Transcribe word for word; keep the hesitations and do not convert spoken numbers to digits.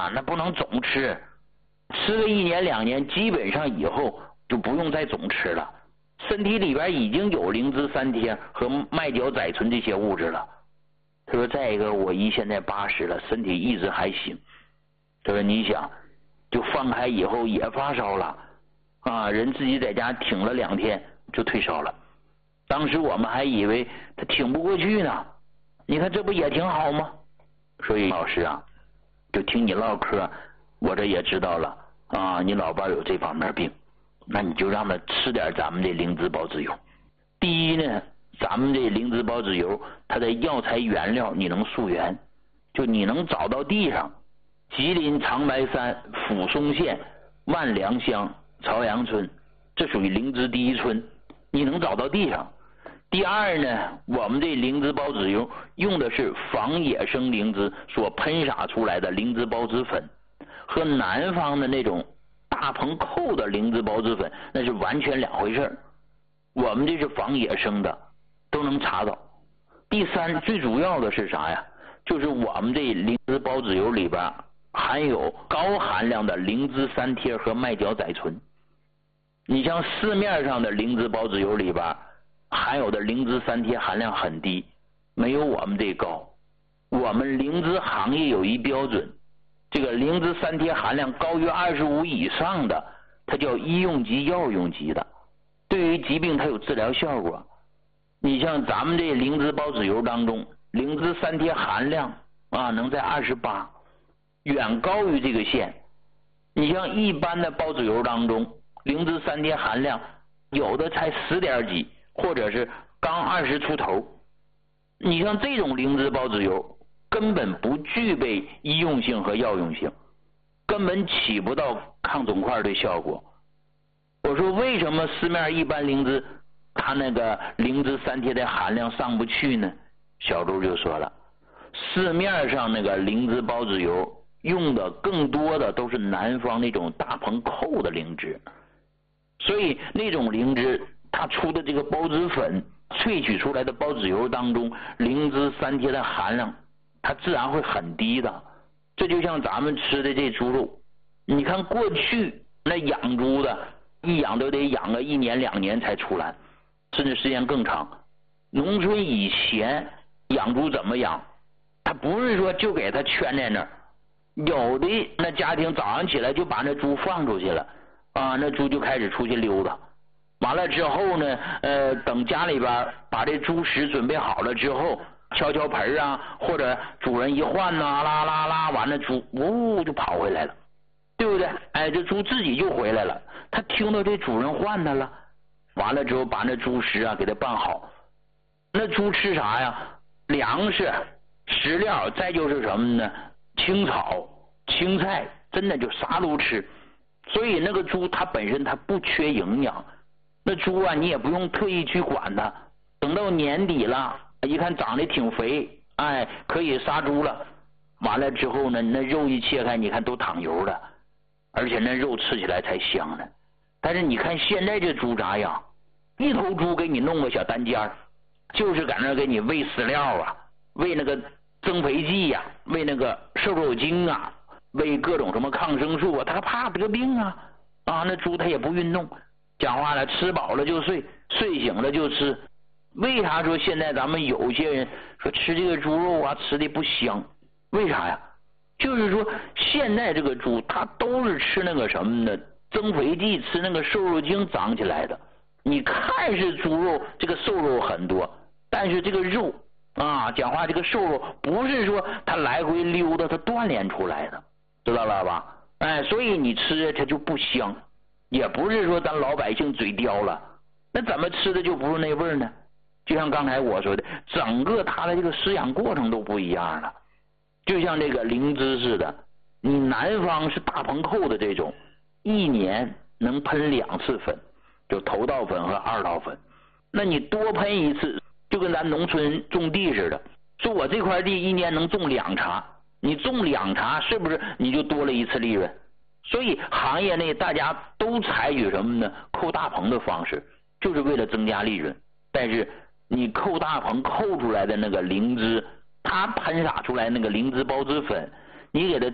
啊，那不能总吃，吃个一年两年，基本上以后就不用再总吃了。身体里边已经有灵芝三贴和麦角甾醇这些物质了。他说再一个，我姨现在八十了，身体一直还行。他说你想，就放开以后也发烧了啊，人自己在家挺了两天就退烧了。当时我们还以为他挺不过去呢，你看这不也挺好吗？所以老师啊，就听你唠嗑，我这也知道了啊，你老伴有这方面病，那你就让他吃点咱们的灵芝保脂油。第一呢，咱们这灵芝保脂油它的药材原料你能溯源，就你能找到地上吉林长白山抚松县万良乡朝阳村，这属于灵芝第一村，你能找到地上。第二呢，我们这灵芝保脂油用的是仿野生灵芝所喷洒出来的灵芝保脂粉，和南方的那种大棚蔻的灵芝保脂粉那是完全两回事。我们这是仿野生的，都能查到。第三，最主要的是啥呀？就是我们这灵芝保脂油里边含有高含量的灵芝三贴和麦角甾醇。你像市面上的灵芝保脂油里边含有的灵芝三贴含量很低，没有我们这高。我们灵芝行业有一标准，这个灵芝三贴含量高于二十五以上的，它叫医用级药用级的，对于疾病它有治疗效果。你像咱们这灵芝保脂油当中，灵芝三贴含量啊能在二十八，远高于这个线。你像一般的保脂油当中，灵芝三贴含量有的才十点几，或者是刚二十出头。你像这种灵芝保脂油根本不具备医用性和药用性，根本起不到抗肿块的效果。我说为什么市面一般灵芝它那个灵芝三贴的含量上不去呢？小周就说了，市面上那个灵芝保脂油用的更多的都是南方那种大棚蔻的灵芝，所以那种灵芝它出的这个保脂粉萃取出来的保脂油当中，灵芝三贴的含量它自然会很低的。这就像咱们吃的这猪肉，你看过去那养猪的一养都得养个一年两年才出来，甚至时间更长。农村以前养猪怎么养？他不是说就给它圈在那儿，有的那家庭早上起来就把那猪放出去了啊，那猪就开始出去溜达。完了之后呢，呃，等家里边把这猪食准备好了之后，敲敲盆啊，或者主人一换呐，啦啦啦，完了猪呜就跑回来了，对不对？哎，这猪自己就回来了，他听到这主人换它了，完了之后把那猪食啊给它拌好。那猪吃啥呀？粮食、食料，再就是什么呢？青草、青菜，真的就啥都吃。所以那个猪它本身它不缺营养。那猪啊，你也不用特意去管它，等到年底了，一看长得挺肥，哎，可以杀猪了。完了之后呢，那肉一切开，你看都淌油的，而且那肉吃起来才香呢。但是你看现在这猪咋养？一头猪给你弄个小单间，就是搁那给你喂饲料啊，喂那个增肥剂呀、啊，喂那个瘦肉精啊，喂各种什么抗生素啊，他怕得病啊啊！那猪它也不运动。讲话了，吃饱了就睡，睡醒了就吃。为啥说现在咱们有些人说吃这个猪肉啊吃的不香？为啥呀？就是说现在这个猪它都是吃那个什么呢？增肥剂，吃那个瘦肉精长起来的。你看是猪肉，这个瘦肉很多，但是这个肉啊，讲话这个瘦肉不是说它来回溜达它锻炼出来的，知道了吧？哎，所以你吃它就不香。也不是说咱老百姓嘴刁了，那怎么吃的就不是那味儿呢？就像刚才我说的，整个它的这个饲养过程都不一样了。就像这个灵芝似的，你南方是大棚蔻的这种，一年能喷两次粉，就头道粉和二道粉。那你多喷一次，就跟咱农村种地似的，说我这块地一年能种两茬，你种两茬是不是你就多了一次利润？所以行业内大家都采取什么呢？扣大棚的方式，就是为了增加利润。但是你扣大棚扣出来的那个灵芝，它喷洒出来那个灵芝保脂粉，你给它